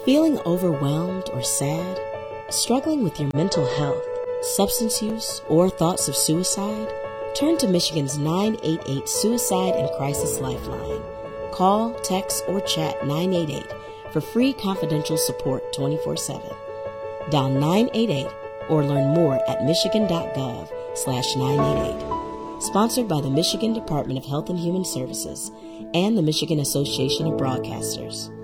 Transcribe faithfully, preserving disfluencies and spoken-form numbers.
Feeling overwhelmed or sad? Struggling with your mental health, substance use, or thoughts of suicide? Turn to Michigan's nine eight eight Suicide and Crisis Lifeline. Call, text, or chat nine eight eight for free confidential support twenty-four seven. Dial nine eight eight or learn more at michigan.gov slash 988. Sponsored by the Michigan Department of Health and Human Services and the Michigan Association of Broadcasters.